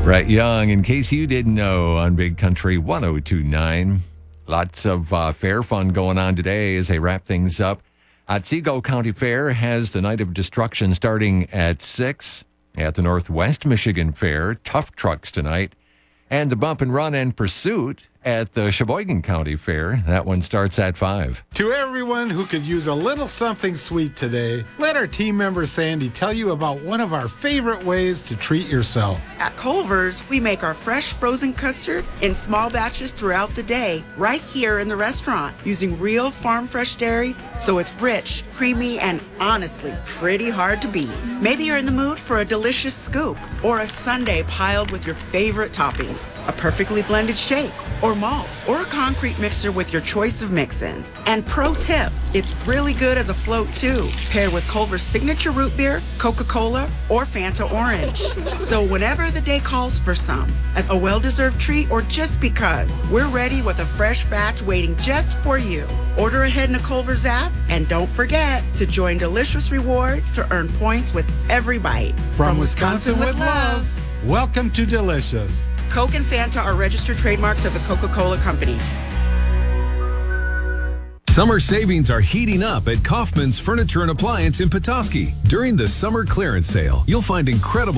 Brett Young, in case you didn't know, on Big Country 102.9. Lots of fair fun going on today as they wrap things up. Otsego County Fair has the Night of Destruction starting at 6 at the Northwest Michigan Fair. Tough trucks tonight. And the Bump and Run and Pursuit at the Sheboygan County Fair. That one starts at 5. To everyone who could use a little something sweet today, let our team member Sandy tell you about one of our favorite ways to treat yourself. At Culver's, we make our fresh frozen custard in small batches throughout the day, right here in the restaurant, using real farm fresh dairy, so it's rich, creamy, and honestly, pretty hard to beat. Maybe you're in the mood for a delicious scoop, or a sundae piled with your favorite toppings, a perfectly blended shake, or malt, or a concrete mixer with your choice of mix-ins. And pro tip, it's really good as a float too, paired with Culver's signature root beer, Coca-Cola, or Fanta Orange. So whenever the day calls for some, as a well-deserved treat or just because, we're ready with a fresh batch waiting just for you. Order ahead in the Culver's app, and don't forget to join Delicious Rewards to earn points with every bite. From Wisconsin with love, welcome to Delicious. Coke and Fanta are registered trademarks of the Coca-Cola Company. Summer savings are heating up at Kaufman's Furniture and Appliance in Petoskey. During the summer clearance sale, you'll find incredible